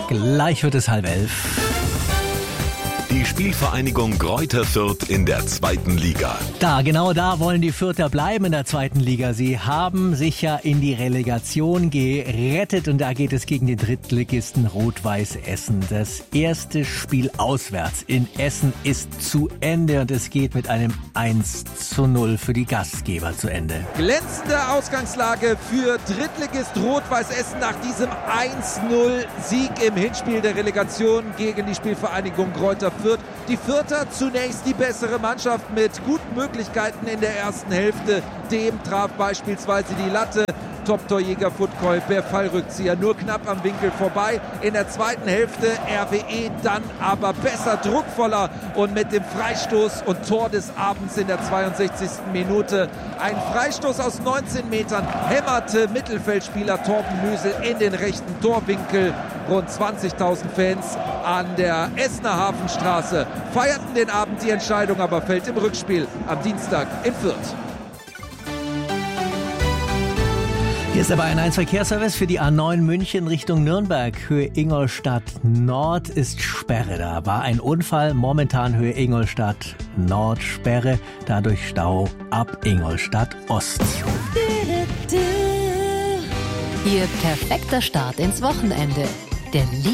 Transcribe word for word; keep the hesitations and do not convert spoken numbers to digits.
Gleich wird es halb elf. Die Spielvereinigung Greuther Fürth in der zweiten Liga. Da, genau da wollen die Fürther bleiben in der zweiten Liga. Sie haben sich ja in die Relegation gerettet und da geht es gegen den Drittligisten Rot-Weiß Essen. Das erste Spiel auswärts in Essen ist zu Ende und es geht mit einem eins zu null für die Gastgeber zu Ende. Glänzende Ausgangslage für Drittligist Rot-Weiß Essen nach diesem eins null Sieg im Hinspiel der Relegation gegen die Spielvereinigung Greuther Fürth. Die Fürther zunächst die bessere Mannschaft mit guten Möglichkeiten in der ersten Hälfte. Dem traf beispielsweise die Latte. Top-Torjäger Futkoy per Fallrückzieher nur knapp am Winkel vorbei. In der zweiten Hälfte R W E dann aber besser, druckvoller und mit dem Freistoß und Tor des Abends in der zweiundsechzigsten Minute. Ein Freistoß aus neunzehn Metern hämmerte Mittelfeldspieler Torben Müsel in den rechten Torwinkel. Rund zwanzigtausend Fans an der Essener Hafenstraße feierten den Abend. Die Entscheidung aber fällt im Rückspiel am Dienstag in Fürth. Hier ist der Bayern eins Verkehrsservice für die A neun München Richtung Nürnberg. Höhe Ingolstadt Nord ist Sperre. Da war ein Unfall. Momentan Höhe Ingolstadt Nord Sperre. Dadurch Stau ab Ingolstadt Ost. Ihr perfekter Start ins Wochenende. Der